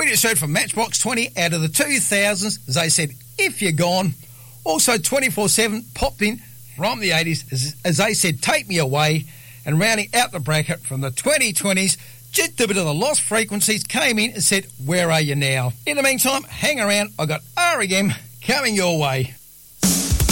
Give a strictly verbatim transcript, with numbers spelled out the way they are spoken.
Radio Show from Matchbox twenty out of the two thousands, as they said, If You're Gone. Also twenty-four seven popped in from the eighties, as, as they said, Take Me Away. And rounding out the bracket from the twenty twenties, just a bit of the Lost Frequencies came in and said, Where Are You Now? In the meantime, hang around. I got R E M coming your way.